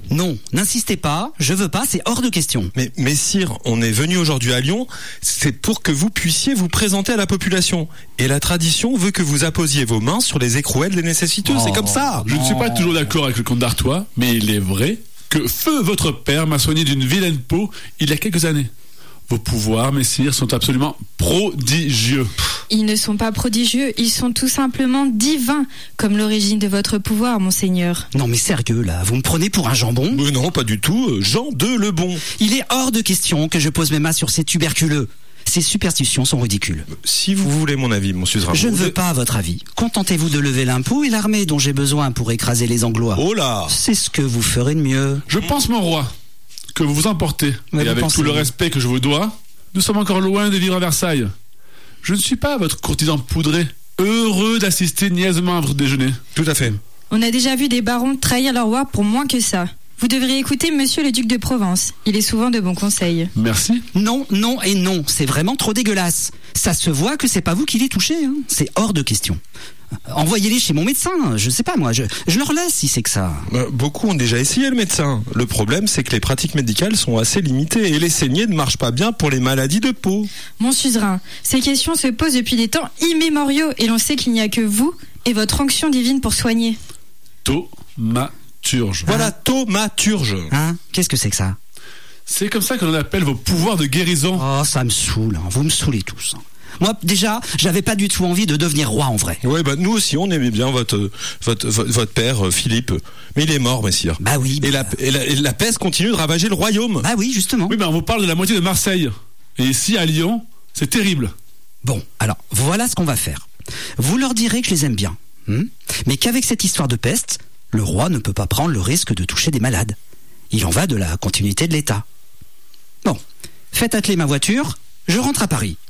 Non, n'insistez pas, je veux pas, c'est hors de question. Mais sire, on est venu aujourd'hui à Lyon, c'est pour que vous puissiez vous présenter à la population. Et la tradition veut que vous apposiez vos mains sur les écrouelles des nécessiteux, c'est comme ça. Je ne suis pas toujours d'accord avec le comte d'Artois, mais il est vrai que feu votre père m'a soigné d'une vilaine peau il y a quelques années. Vos pouvoirs, messire, sont absolument prodigieux. Ils ne sont pas prodigieux, ils sont tout simplement divins, comme l'origine de votre pouvoir, monseigneur. Non mais sérieux là, vous me prenez pour un jambon ? Mais non, pas du tout, Jean de Lebon. Il est hors de question que je pose mes mains sur ces tuberculeux. Ces superstitions sont ridicules. Si vous voulez mon avis, mon suzerain. Je ne veux pas votre avis. Contentez-vous de lever l'impôt et l'armée dont j'ai besoin pour écraser les Anglois. Oh là ! C'est ce que vous ferez de mieux. Je pense, mon roi, que vous vous emportez. Mais et vous avec pensez, tout le oui. respect que je vous dois, nous sommes encore loin de vivre à Versailles. Je ne suis pas votre courtisan poudré, heureux d'assister niaisement à votre déjeuner. Tout à fait. On a déjà vu des barons trahir leur roi pour moins que ça. Vous devriez écouter monsieur le duc de Provence. Il est souvent de bons conseils. Merci. Non, non et non, c'est vraiment trop dégueulasse. Ça se voit que c'est pas vous qui les touchez, hein. C'est hors de question. Envoyez-les chez mon médecin, je sais pas moi, je leur laisse si c'est que ça. Beaucoup ont déjà essayé le médecin. Le problème, c'est que les pratiques médicales sont assez limitées et les saignées ne marchent pas bien pour les maladies de peau. Mon suzerain, ces questions se posent depuis des temps immémoriaux et l'on sait qu'il n'y a que vous et votre onction divine pour soigner. Thaumaturge. Voilà, thaumaturge. Hein ? Qu'est-ce que c'est que ça ? C'est comme ça que l'on appelle vos pouvoirs de guérison. Oh, ça me saoule, hein. Vous me saoulez tous. Moi, déjà, j'avais pas du tout envie de devenir roi en vrai. Ouais, nous aussi, on aimait bien votre père, Philippe. Mais il est mort, messire. Bah oui. Et la peste continue de ravager le royaume. Bah oui, justement. Oui, mais on vous parle de la moitié de Marseille. Et ici, à Lyon, c'est terrible. Bon, alors, voilà ce qu'on va faire. Vous leur direz que je les aime bien. Mais qu'avec cette histoire de peste, le roi ne peut pas prendre le risque de toucher des malades. Il en va de la continuité de l'État. Bon, faites atteler ma voiture, je rentre à Paris.